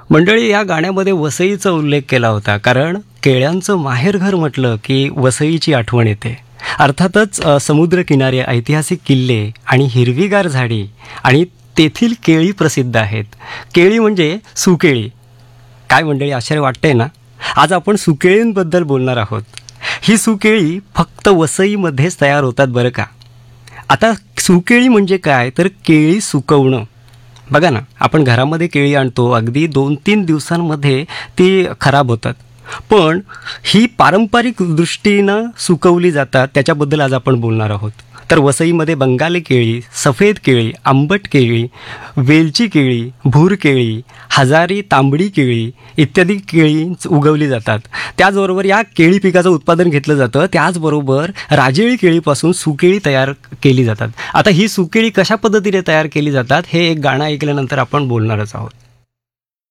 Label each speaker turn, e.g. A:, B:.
A: मंडळी, या गाण्यामध्ये वसईचा उल्लेख केला होता, कारण केळ्यांचं माहेरघर म्हटलं की वसईची आठवण येते. अर्थातच समुद्रकिनारे, ऐतिहासिक किल्ले आणि हिरवीगार झाडी आणि तेथील केळी प्रसिद्ध आहेत. केळी म्हणजे सुकेळी. काय मंडळी, आश्चर्य वाटतंय ना? आज आपण सुकेळींबद्दल बोलणार आहोत. ही सुकेळी फक्त वसईमध्येच तयार होतात बरं का. आता सुकेळी म्हणजे काय, तर केळी सुकवणं. बघा ना, आपण घरामध्ये केळी आणतो, अगदी 2-3 दिवसांमध्ये ती खराब होतात. पण ही पारंपरिक दृष्टीनं सुकवली जातात, त्याच्याबद्दल आज आपण बोलणार आहोत. तर वसईमध्ये बंगाली केळी, सफेद केळी, आंबट केळी, वेलची केळी, भूर केळी, हजारी तांबडी केळी इत्यादी केळी उगवली जातात. त्याचबरोबर या केळी पिकाचं उत्पादन घेतलं जातं. त्याचबरोबर राजेळी केळीपासून सुकेळी तयार केली जातात. आता ही सुकेळी कशा पद्धतीने तयार केली जातात हे एक गाणं ऐकल्यानंतर आपण बोलणारच आहोत.